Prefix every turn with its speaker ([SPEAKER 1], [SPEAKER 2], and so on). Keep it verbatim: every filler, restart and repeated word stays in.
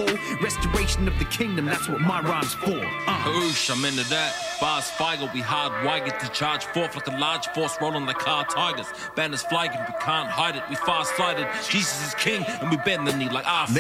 [SPEAKER 1] for. Restoration of the kingdom, that's what my rhyme's for. Uh.
[SPEAKER 2] Oosh, I'm into that. Bars Feigl, we hard-wired to charge forth like a large force rolling like car tigers. Banners flying, we can't hide it, we far-sighted. Jesus is king, and we bend the knee like our
[SPEAKER 1] Let